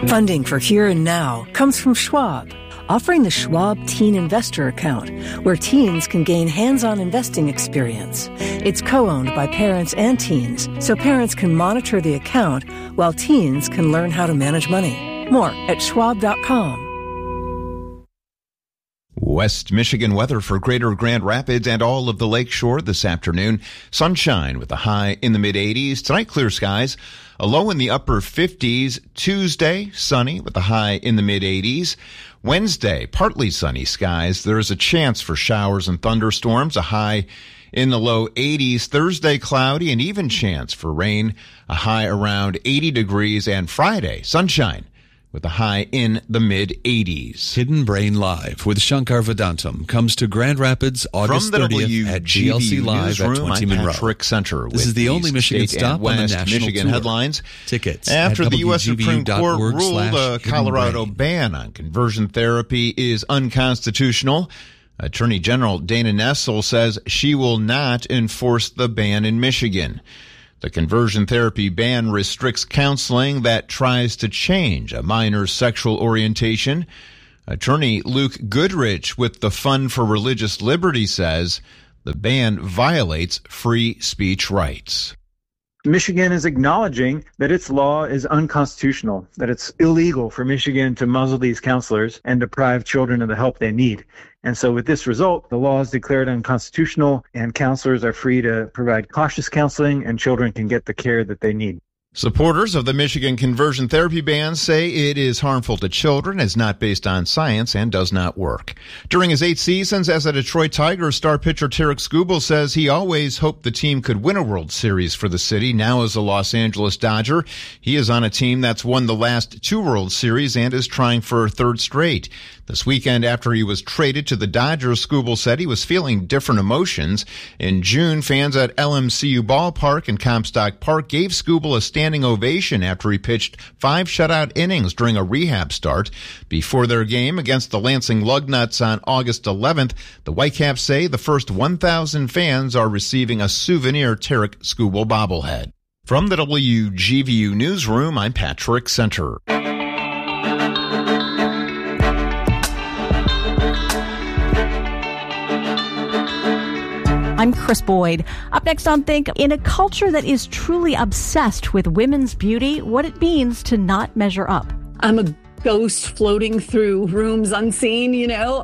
Funding for Here and Now comes from Schwab, offering the Schwab Teen Investor Account, where teens can gain hands-on investing experience. It's co-owned by parents and teens, so parents can monitor the account while teens can learn how to manage money. More at schwab.com. West Michigan weather for Greater Grand Rapids and all of the Lakeshore this afternoon. Sunshine with a high in the mid-80s. Tonight, clear skies. A low in the upper 50s. Tuesday, sunny with a high in the mid-80s. Wednesday, partly sunny skies. There's a chance for showers and thunderstorms. A high in the low 80s. Thursday, cloudy and even chance for rain. A high around 80 degrees. And Friday, sunshine with a high in the mid-80s. Hidden Brain Live with Shankar Vedantam comes to Grand Rapids August 30th at GLC Live at 20 Monroe. Patrick Center. This is the only Michigan stop on the national Michigan tour. Headlines. Tickets after the U.S. Supreme Court ruled a Colorado Brain. ban on conversion therapy is unconstitutional. Attorney General Dana Nessel says she will not enforce the ban in Michigan. The conversion therapy ban restricts counseling that tries to change a minor's sexual orientation. Attorney Luke Goodrich with the Fund for Religious Liberty says the ban violates free speech rights. Michigan is acknowledging that its law is unconstitutional, that it's illegal for Michigan to muzzle these counselors and deprive children of the help they need. And so with this result, the law is declared unconstitutional and counselors are free to provide cautious counseling and children can get the care that they need. Supporters of the Michigan conversion therapy ban say it is harmful to children, is not based on science, and does not work. During his 8 seasons as a Detroit Tigers, star pitcher Tarik Skubal says he always hoped the team could win a World Series for the city. Now as a Los Angeles Dodger, he is on a team that's won the last 2 World Series and is trying for a 3rd straight. This weekend, after he was traded to the Dodgers, Skubal said he was feeling different emotions. In June, fans at LMCU Ballpark in Comstock Park gave Skubal a standing ovation after he pitched 5 shutout innings during a rehab start. Before their game against the Lansing Lugnuts on August 11th, the Whitecaps say the first 1,000 fans are receiving a souvenir Tarik Skubal bobblehead. From the WGVU Newsroom, I'm Patrick Center. I'm Chris Boyd. Up next on Think, in a culture that is truly obsessed with women's beauty, what it means to not measure up. I'm a ghost floating through rooms unseen,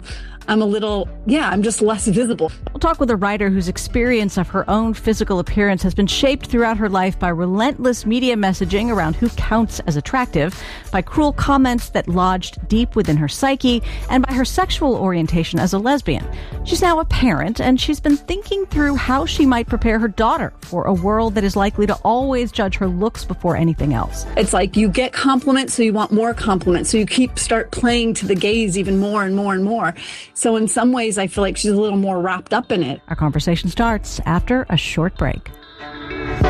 I'm just less visible. We'll talk with a writer whose experience of her own physical appearance has been shaped throughout her life by relentless media messaging around who counts as attractive, by cruel comments that lodged deep within her psyche, and by her sexual orientation as a lesbian. She's now a parent, and she's been thinking through how she might prepare her daughter for a world that is likely to always judge her looks before anything else. It's like you get compliments, so you want more compliments. So you start playing to the gaze even more and more and more. So in some ways, I feel like she's a little more wrapped up in it. Our conversation starts after a short break.